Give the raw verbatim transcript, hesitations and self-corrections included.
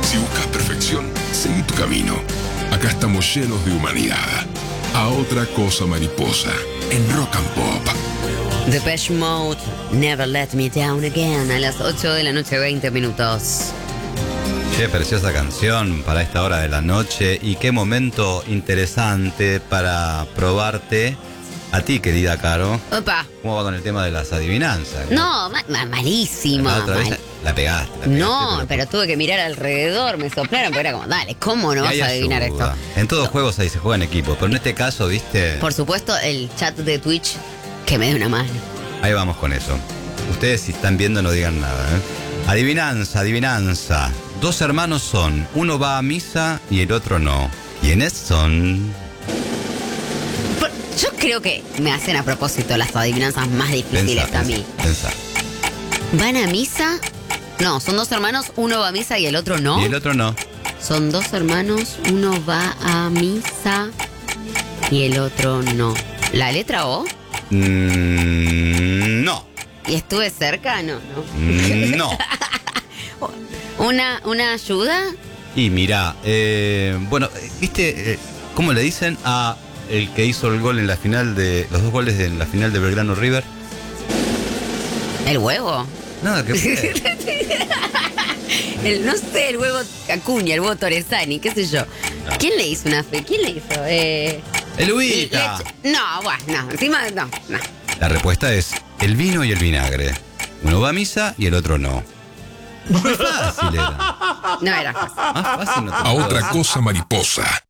Si buscas perfección, seguí tu camino. Acá estamos llenos de humanidad. A otra cosa mariposa, en Rock and Pop. Depeche Mode, Never Let Me Down Again, a las ocho de la noche, veinte minutos. Qué preciosa canción para esta hora de la noche y qué momento interesante para probarte a ti, querida Caro. Opa. ¿Cómo va con el tema de las adivinanzas? No, ma- ma- malísima. La otra vez mal- la pegaste. La pegaste No, pero, pero tuve que mirar alrededor, me soplaron, pero era como, dale, ¿cómo no y vas hay a adivinar ayuda. esto? En todos los juegos ahí se juega en equipo, pero en este caso, viste, Por supuesto, el chat de Twitch que me dé una mano. ahí vamos con eso. Ustedes si están viendo no digan nada, ¿eh? Adivinanza, adivinanza. Dos hermanos son, uno va a misa y el otro no. ¿Quiénes son? Por- Yo creo que me hacen a propósito las adivinanzas más difíciles Pensá, a mí. pensá. ¿Van a misa? No, son dos hermanos, uno va a misa y el otro no. Y el otro no. Son dos hermanos, uno va a misa y el otro no. ¿La letra O? Mm, no. ¿Y estuve cerca? No, no. Mm, No. ¿Una, una ayuda? Y mira, eh, bueno, ¿viste eh, cómo le dicen a el que hizo el gol en la final de. Los dos goles en la final de Belgrano River? ¿El huevo? Nada que ver. El, no sé, el huevo Acuña, el huevo Torresani, qué sé yo. ¿Quién le hizo una fe? ¿Quién le hizo? Eh, El Ubita. leche- No, bueno, no, encima no, no. La respuesta es el vino y el vinagre. Uno va a misa y el otro no. Muy fácil era. No era fácil. Más fácil no te A puedo otra decir. cosa mariposa,